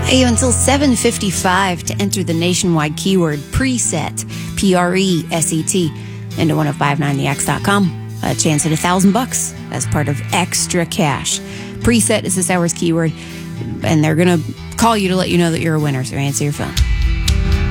Hey, until 7:55 to enter the nationwide keyword preset, PRESET, into 1059thex.com. A chance at $1,000 as part of extra cash. Preset is this hour's keyword, and they're going to call you to let you know that you're a winner, so answer your phone.